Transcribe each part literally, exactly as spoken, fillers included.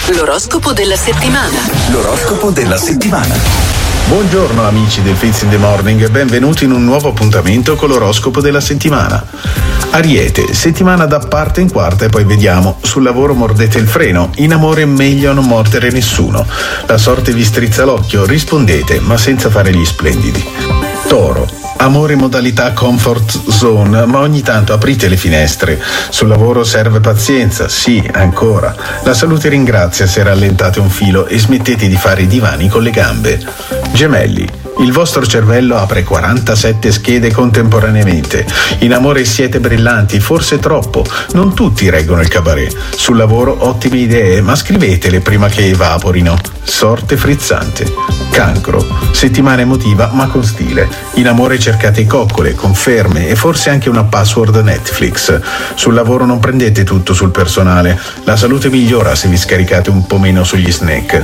L'oroscopo della settimana. L'oroscopo della settimana. Buongiorno amici del Fizz in the Morning e benvenuti in un nuovo appuntamento con l'oroscopo della settimana. Ariete, settimana da parte in quarta e poi vediamo. Sul lavoro mordete il freno, in amore meglio non mordere nessuno. La sorte vi strizza l'occhio, rispondete ma senza fare gli splendidi. Toro, amore modalità comfort zone, ma ogni tanto aprite le finestre. Sul lavoro serve pazienza, sì, ancora. La salute ringrazia se rallentate un filo e smettete di fare i divani con le gambe. Gemelli, il vostro cervello apre quarantasette schede contemporaneamente. In amore siete brillanti, forse troppo. Non tutti reggono il cabaret. Sul lavoro ottime idee, ma scrivetele prima che evaporino. Sorte frizzante. Cancro, settimana emotiva ma con stile. In amore cercate coccole, conferme e forse anche una password Netflix. Sul lavoro non prendete tutto sul personale. La salute migliora se vi scaricate un po' meno sugli snack.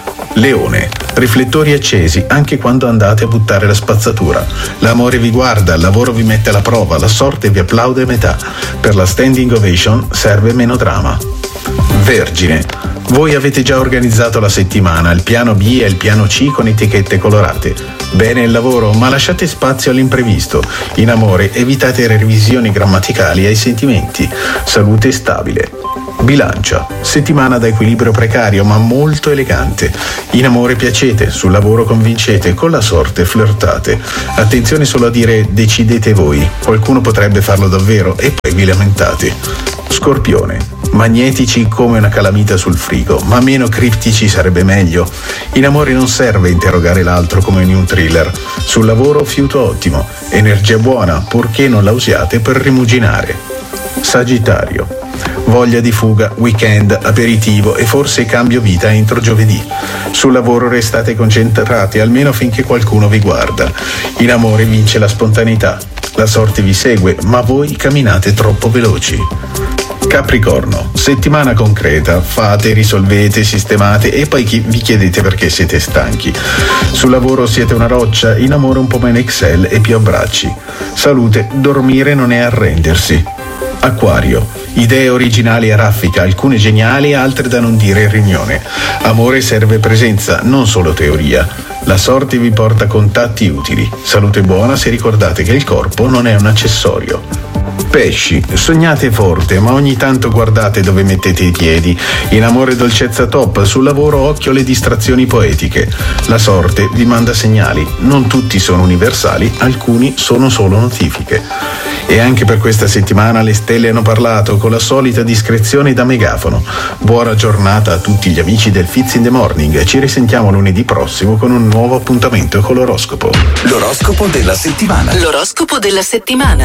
Leone, riflettori accesi anche quando andate a buttare la spazzatura. L'amore vi guarda, il lavoro vi mette alla prova, la sorte vi applaude a metà. Per la standing ovation serve meno drama. Vergine, voi avete già organizzato la settimana, il piano B e il piano C con etichette colorate. Bene il lavoro, ma lasciate spazio all'imprevisto. In amore evitate revisioni grammaticali ai sentimenti. Salute stabile. Bilancia, settimana da equilibrio precario ma molto elegante. In amore piacete, sul lavoro convincete, con la sorte flirtate. Attenzione solo a dire decidete voi, qualcuno potrebbe farlo davvero e poi vi lamentate. Scorpione, magnetici come una calamita sul frigo, ma meno criptici sarebbe meglio. In amore non serve interrogare l'altro come in un thriller. Sul lavoro fiuto ottimo, energia buona, purché non la usiate per rimuginare. Sagittario, voglia di fuga, weekend, aperitivo e forse cambio vita entro giovedì. Sul lavoro restate concentrati almeno finché qualcuno vi guarda. In amore vince la spontaneità. La sorte vi segue, ma voi camminate troppo veloci. Capricorno, settimana concreta, fate, risolvete, sistemate e poi vi chiedete perché siete stanchi. Sul lavoro siete una roccia, in amore un po' meno Excel e più abbracci. Salute, dormire non è arrendersi. Acquario, idee originali a raffica, alcune geniali, altre da non dire in riunione. Amore serve presenza, non solo teoria. La sorte vi porta contatti utili. Salute buona se ricordate che il corpo non è un accessorio. Pesci, sognate forte, ma ogni tanto guardate dove mettete i piedi. In amore dolcezza top, sul lavoro occhio alle distrazioni poetiche. La sorte vi manda segnali, non tutti sono universali, alcuni sono solo notifiche. E anche per questa settimana le stelle hanno parlato con la solita discrezione da megafono. Buona giornata a tutti gli amici del Fizz in the Morning. Ci risentiamo lunedì prossimo con un nuovo appuntamento con l'oroscopo. L'oroscopo della settimana. L'oroscopo della settimana.